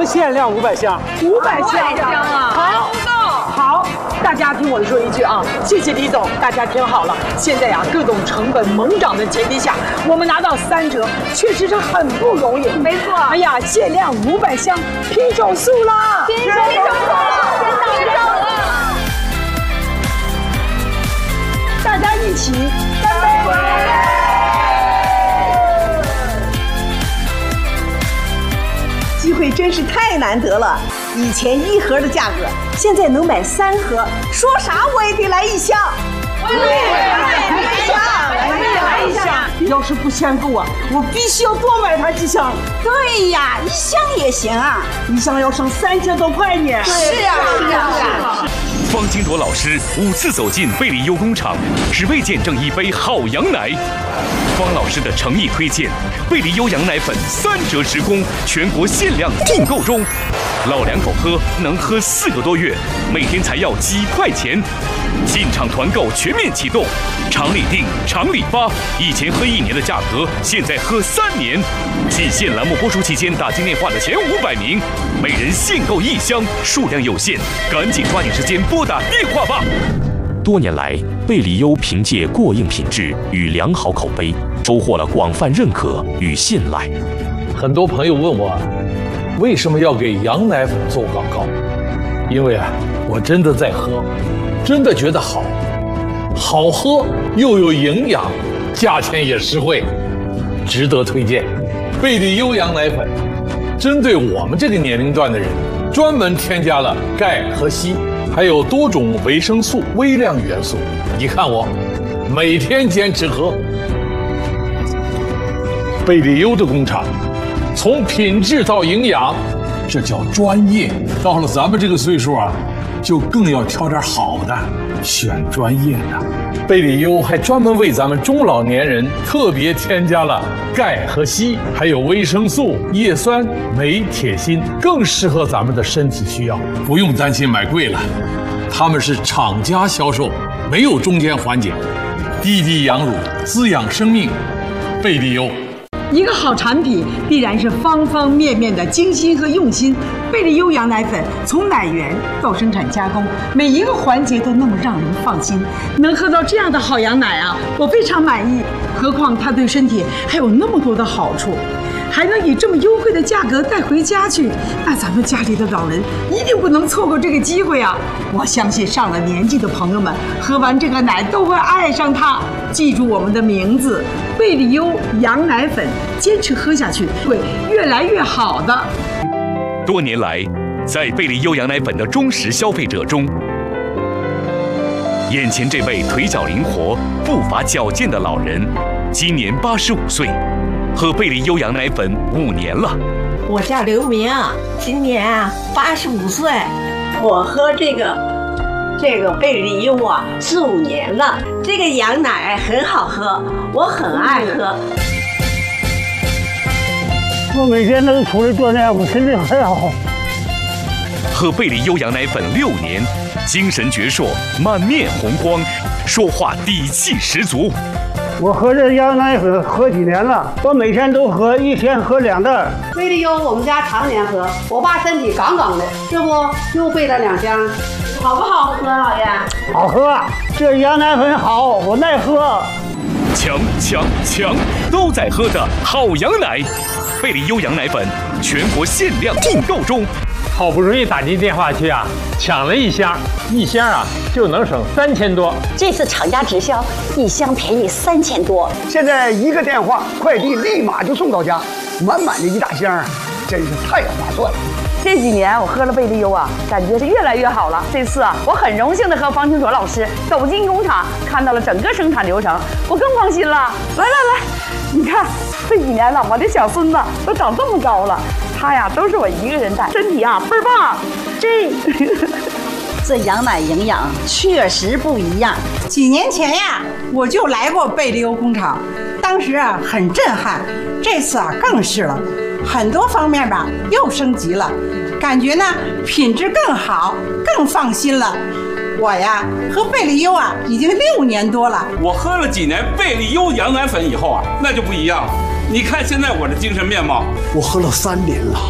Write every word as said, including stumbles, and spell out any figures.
能限量五百箱， 五百箱啊！ 好， 好，大家听我说一句啊，谢谢李总，大家听好了，现在呀、啊，各种成本猛涨的前提下，我们拿到三折，确实是很不容易。 没错。 哎呀，限量五百箱，拼手速啦！ 拼手速了，拼手了！ 大家一起干杯！ 机会真是太难得了，以前一盒的价格，现在能买三盒，说啥我也得来一箱。 我也来一箱，我也来一箱。 要是不嫌够啊，我必须要多买它几箱。 对呀，一箱也行啊， 一箱要省三千多块呢。 是啊，是啊，是啊。 方金铎老师五次走进贝利优工厂，只为见证一杯好羊奶。方老师的诚意推荐，贝利优羊奶粉三折直供，全国限量订购中。老两口喝能喝四个多月，每天才要几块钱。进场团购全面启动，厂里订，厂里发。以前喝一年的价格，现在喝三年。季限栏目播出期间，打进电话的前五百名，每人限购一箱，数量有限，赶紧抓紧时间拨打电话吧。多年来，贝利优凭借过硬品质与良好口碑，收获了广泛认可与信赖。 很多朋友问我，为什么要给羊奶粉做广告？因为啊，我真的在喝，真的觉得好，好喝又有营养，价钱也实惠，值得推荐。贝利优羊奶粉针对我们这个年龄段的人，专门添加了钙和硒，还有多种维生素、微量元素。你看我，每天坚持喝。贝利优的工厂，从品质到营养，这叫专业。到了咱们这个岁数啊，就更要挑点好的，选专业的。贝利优还专门为咱们中老年人特别添加了钙和硒，还有维生素、叶酸、镁、铁、锌，更适合咱们的身体需要，不用担心买贵了。他们是厂家销售，没有中间环节，滴滴养乳，滋养生命。贝利优。 一个好产品必然是方方面面的精心和用心。贝利优羊奶粉从奶源到生产加工，每一个环节都那么让人放心。能喝到这样的好羊奶啊，我非常满意。何况它对身体还有那么多的好处，还能以这么优惠的价格带回家去，那咱们家里的老人一定不能错过这个机会啊！我相信上了年纪的朋友们喝完这个奶都会爱上它。记住我们的名字，贝利优羊奶粉，坚持喝下去会越来越好的。 多年来，在贝利优羊奶粉的忠实消费者中，眼前这位腿脚灵活、步伐矫健的老人，今年八十五岁，喝贝利优羊奶粉五年了。 我叫刘明，今年啊八十五岁，我喝这个这个贝利优啊四五年了，这个羊奶很好喝，我很爱喝。 我每天都出来锻炼，我身体很好。 喝贝利优羊奶粉六年，精神矍铄，满面红光，说话底气十足。 我喝这羊奶粉喝几年了，我每天都喝，一天喝两袋。 贝利优我们家常年喝，我爸身体杠杠的，这不又备了两箱，好不好喝，老爷？ 好喝，这羊奶粉好，我耐喝。 强强强，都在喝的好羊奶，贝利优羊奶粉全国限量订购中。 好不容易打进电话去啊，抢了一箱，一箱啊就能省三千多。 这次厂家直销，一箱便宜三千多。 现在一个电话，快递立马就送到家，满满的一大箱，真是太划算了。 这几年我喝了贝利优啊，感觉是越来越好了。这次啊，我很荣幸的和方清卓老师走进工厂，看到了整个生产流程，我更放心了。来来来，你看这几年了，我的小孙子都长这么高了。他呀，都是我一个人带，身体啊倍儿棒。这这羊奶营养确实不一样。 几年前呀，我就来过贝利优工厂，当时啊很震撼。这次啊更是了，很多方面吧又升级了，感觉呢品质更好，更放心了。我呀喝贝利优啊已经六年多了。 我喝了几年贝利优羊奶粉以后啊，那就不一样了。你看现在我的精神面貌， 我喝了三年了。